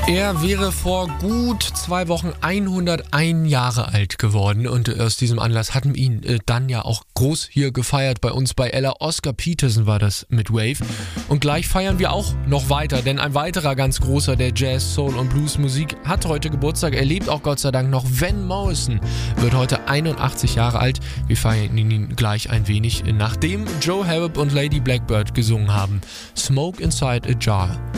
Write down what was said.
Er wäre vor gut 2 Wochen 101 Jahre alt geworden und aus diesem Anlass hatten wir ihn dann ja auch groß hier gefeiert bei uns bei Ella. Oscar Peterson war das mit Wave. Und gleich feiern wir auch noch weiter, denn ein weiterer ganz großer der Jazz, Soul und Blues Musik hat heute Geburtstag. Er lebt auch Gott sei Dank noch. Van Morrison wird heute 81 Jahre alt. Wir feiern ihn gleich ein wenig, nachdem Joe Harrop und Lady Blackbird gesungen haben. Smoke Inside a Jar.